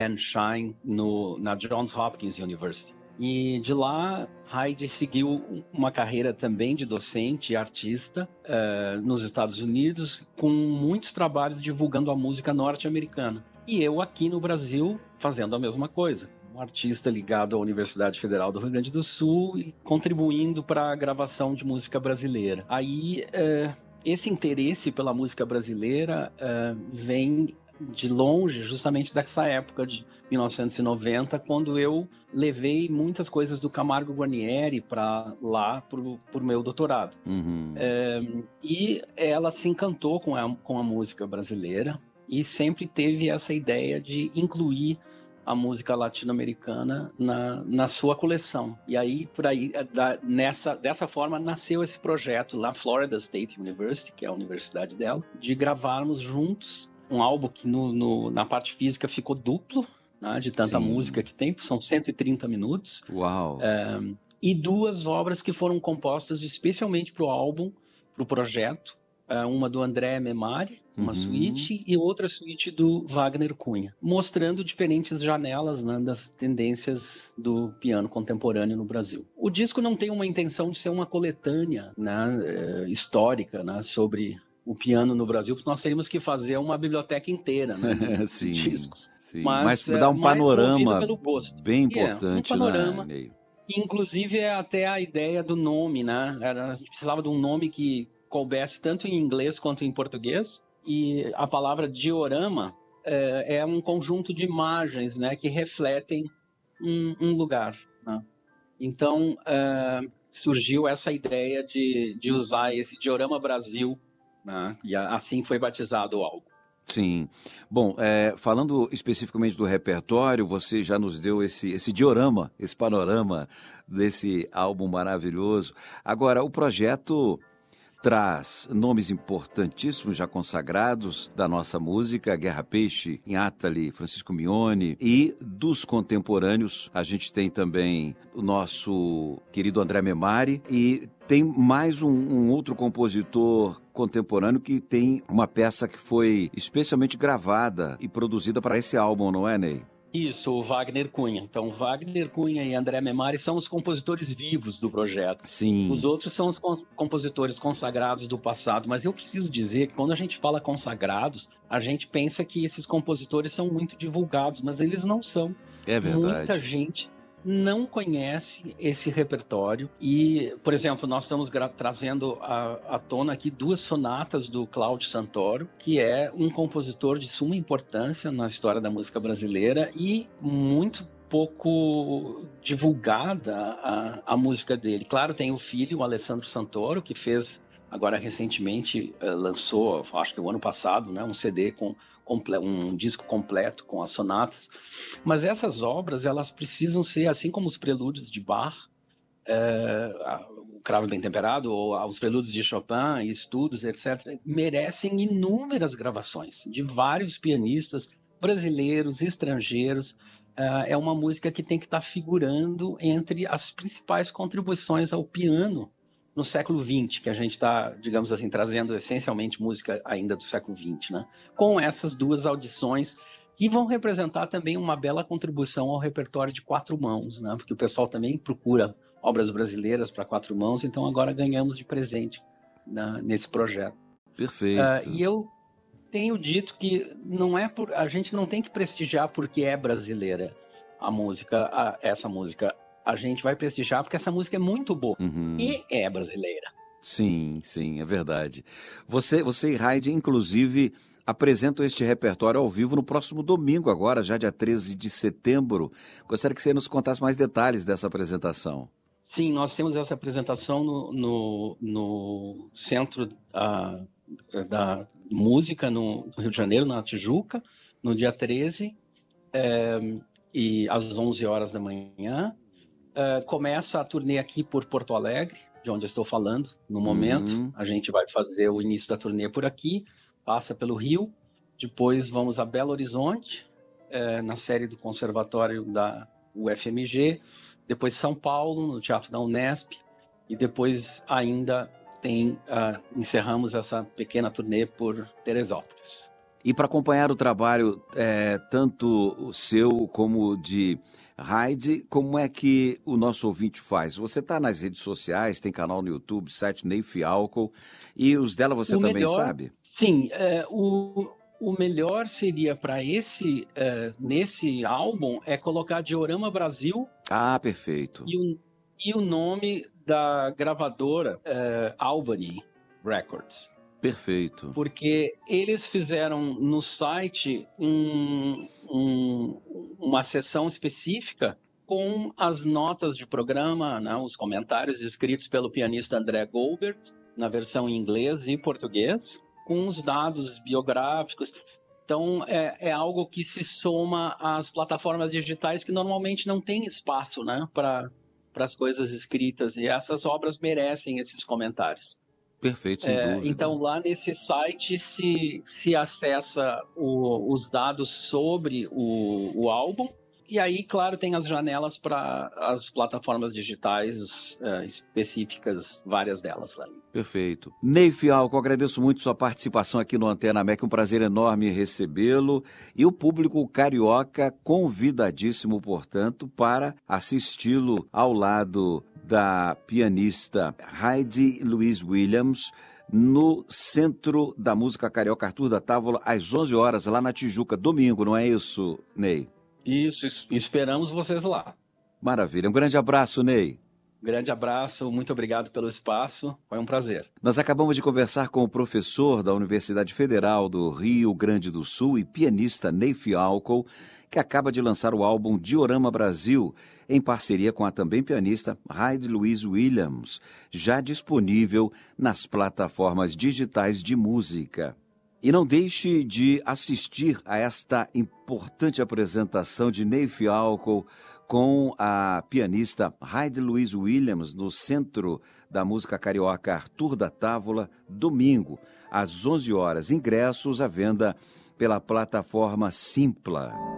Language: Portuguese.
and Shine na Johns Hopkins University. E de lá, Heidi seguiu uma carreira também de docente e artista nos Estados Unidos, com muitos trabalhos divulgando a música norte-americana. E eu aqui no Brasil fazendo a mesma coisa. Um artista ligado à Universidade Federal do Rio Grande do Sul e contribuindo para a gravação de música brasileira. Aí, esse interesse pela música brasileira vem de longe, justamente dessa época de 1990, quando eu levei muitas coisas do Camargo Guarnieri para lá, por meu doutorado. Uhum. E ela se encantou com a música brasileira e sempre teve essa ideia de incluir a música latino-americana na sua coleção. E aí, dessa forma, nasceu esse projeto lá, Florida State University, que é a universidade dela, de gravarmos juntos um álbum que na parte física ficou duplo, né, de tanta música que tem, são 130 minutos. Uau! E 2 obras que foram compostas especialmente para o álbum, para o projeto. Uma do André Memari, uma suíte, e outra suíte do Wagner Cunha, mostrando diferentes janelas, né, das tendências do piano contemporâneo no Brasil. O disco não tem uma intenção de ser uma coletânea, né, histórica, né, sobre o piano no Brasil, porque nós teríamos que fazer uma biblioteca inteira, né, de discos. Sim. Mas dá um panorama pelo gosto. bem importante, um panorama, né? Inclusive é até a ideia do nome, né? A gente precisava de um nome que coubesse tanto em inglês quanto em português, e a palavra diorama é um conjunto de imagens, né, que refletem um lugar, né? Então surgiu essa ideia de usar esse Diorama Brasil, né? E assim foi batizado o álbum. Sim. Bom, falando especificamente do repertório, você já nos deu esse diorama, esse panorama desse álbum maravilhoso. Agora, o projeto traz nomes importantíssimos já consagrados da nossa música, Guerra Peixe, Inátali, Francisco Mione, e dos contemporâneos a gente tem também o nosso querido André Memari, e tem mais um outro compositor contemporâneo que tem uma peça que foi especialmente gravada e produzida para esse álbum, não é, Ney? Isso, o Wagner Cunha. Então, Wagner Cunha e André Memari são os compositores vivos do projeto. Sim. Os outros são os compositores consagrados do passado. Mas eu preciso dizer que quando a gente fala consagrados, a gente pensa que esses compositores são muito divulgados, mas eles não são. É verdade. Muita gente não conhece esse repertório e, por exemplo, nós estamos trazendo à tona aqui 2 sonatas do Cláudio Santoro, que é um compositor de suma importância na história da música brasileira e muito pouco divulgada a música dele. Claro, tem o filho, o Alessandro Santoro, que fez agora recentemente, lançou, acho que o ano passado, né, um CD um disco completo com as sonatas, mas essas obras, elas precisam ser, assim como os prelúdios de Bach, o Cravo Bem Temperado, ou os prelúdios de Chopin, estudos, etc., merecem inúmeras gravações de vários pianistas brasileiros, estrangeiros. É uma música que tem que estar figurando entre as principais contribuições ao piano no século XX, que a gente está, digamos assim, trazendo essencialmente música ainda do século XX, né? Com essas 2 audições que vão representar também uma bela contribuição ao repertório de 4 mãos, né? Porque o pessoal também procura obras brasileiras para 4 mãos, então agora ganhamos de presente, né, nesse projeto. Perfeito. E eu tenho dito que a gente não tem que prestigiar porque é brasileira essa música. A gente vai prestigiar porque essa música é muito boa e é brasileira. Sim, é verdade. Você e Heidi, inclusive, apresentam este repertório ao vivo no próximo domingo agora, já dia 13 de setembro. Gostaria que você nos contasse mais detalhes dessa apresentação. Sim, nós temos essa apresentação no Centro da Música no Rio de Janeiro, na Tijuca, no dia 13, e às 11 horas da manhã. Começa a turnê aqui por Porto Alegre, de onde eu estou falando no momento. A gente vai fazer o início da turnê por aqui, passa pelo Rio, depois vamos a Belo Horizonte, na série do Conservatório da UFMG, depois São Paulo, no Teatro da Unesp, e depois ainda encerramos essa pequena turnê por Teresópolis. E para acompanhar o trabalho, tanto o seu como de Heidi, como é que o nosso ouvinte faz? Você está nas redes sociais, tem canal no YouTube, site Ney Fialco, e os dela você também sabe? Sim, o melhor seria para nesse álbum colocar Diorama Brasil. Ah, perfeito. E o nome da gravadora Albany Records. Perfeito. Porque eles fizeram no site uma seção específica com as notas de programa, né, os comentários escritos pelo pianista André Goldberg, na versão em inglês e português, com os dados biográficos. Então, é algo que se soma às plataformas digitais que normalmente não tem espaço, né, para as coisas escritas, e essas obras merecem esses comentários. Perfeito, sem dúvida. Então, lá nesse site se acessa os dados sobre o álbum, e aí, claro, tem as janelas para as plataformas digitais específicas, várias delas lá. Perfeito. Ney Fialco, agradeço muito sua participação aqui no Antena MEC, um prazer enorme recebê-lo, e o público carioca convidadíssimo, portanto, para assisti-lo ao lado da pianista Heidi Louise Williams, no Centro da Música Carioca Arthur da Távola, às 11 horas, lá na Tijuca, domingo, não é isso, Ney? Isso, esperamos vocês lá. Maravilha, um grande abraço, Ney. Grande abraço, muito obrigado pelo espaço, foi um prazer. Nós acabamos de conversar com o professor da Universidade Federal do Rio Grande do Sul e pianista Ney Fialco, que acaba de lançar o álbum Diorama Brasil, em parceria com a também pianista Heidi Louise Williams, já disponível nas plataformas digitais de música. E não deixe de assistir a esta importante apresentação de Ney Fialco com a pianista Heidi Louise Williams no Centro da Música Carioca Arthur da Távola, domingo, às 11 horas. Ingressos à venda pela plataforma Simpla.